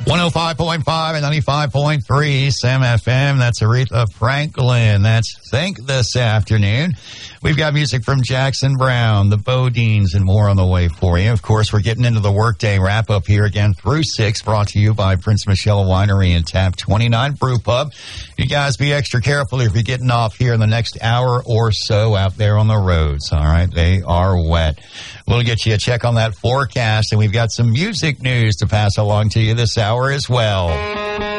105.5 and 95.3 Sam FM. That's Aretha Franklin. That's Think this afternoon. We've got music from Jackson Browne, the Bodines, and more on the way for you. Of course, we're getting into the workday wrap-up here again through 6, brought to you by Prince Michelle Winery and Tap 29 Brew Pub. You guys be extra careful if you're getting off here in the next hour or so out there on the roads. All right, they are wet. We'll get you a check on that forecast, and we've got some music news to pass along to you this hour as well.